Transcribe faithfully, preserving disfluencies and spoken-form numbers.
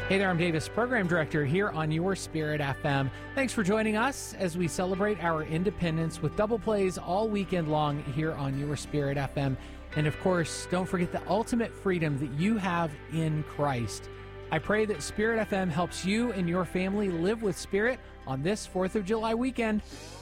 Hey there, I'm Davis, Program Director here on Your Spirit F M. Thanks for joining us as we celebrate our independence with double plays all weekend long here on Your Spirit F M. And of course, don't forget the ultimate freedom that you have in Christ. I pray that Spirit F M helps you and your family live with Spirit on this fourth of July weekend.